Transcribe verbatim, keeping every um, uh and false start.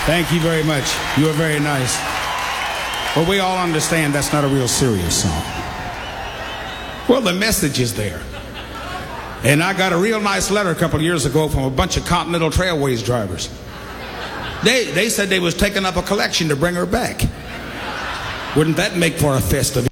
Thank you very much. You are very nice. But we all understand that's not a real serious song. Well, the message is there. And I got a real nice letter a couple of years ago from a bunch of Continental Trailways drivers. They, they said they was taking up a collection to bring her back. Wouldn't that make for a festival?